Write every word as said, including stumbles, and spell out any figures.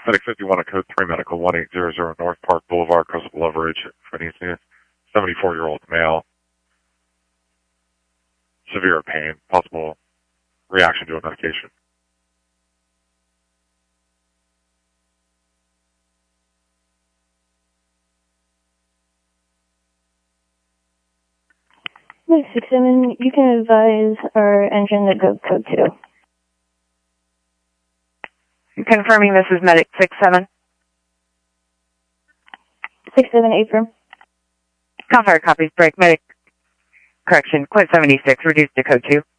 Medic fifty-one at code three Medical one eight zero zero North Park Boulevard, Crystal Bluff Ridge, Phoenix, seventy-four-year-old male. Severe pain, possible reaction to a medication. Medic six seven, you can advise our engine to go code two. Confirming this is Medic six seven. six seven eight firm. Call fire copies, break, Medic, correction, Quint seventy-six, reduced to code two.